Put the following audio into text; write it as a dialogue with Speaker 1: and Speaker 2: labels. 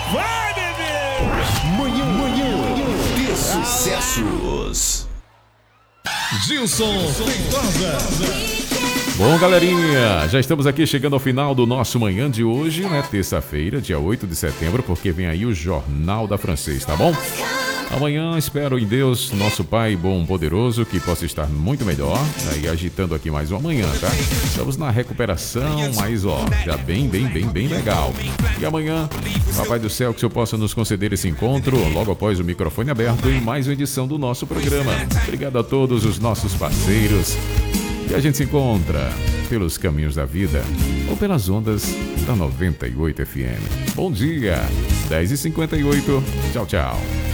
Speaker 1: Vai, bebê!
Speaker 2: Manhã de sucessos.
Speaker 1: Gilson Feitosa.
Speaker 3: Bom, galerinha, já estamos aqui chegando ao final do nosso Manhã de hoje, né? Terça-feira, dia 8 de setembro, porque vem aí o Jornal da Francês, tá bom? Amanhã espero em Deus, nosso Pai bom, poderoso, que possa estar muito melhor, aí agitando aqui mais uma manhã, tá? Estamos na recuperação, mas ó, já bem legal. E amanhã, Papai do Céu, que o Senhor possa nos conceder esse encontro, logo após o microfone aberto, em mais uma edição do nosso programa. Obrigado a todos os nossos parceiros. E a gente se encontra pelos caminhos da vida ou pelas ondas da 98 FM. Bom dia, 10h58. Tchau, tchau.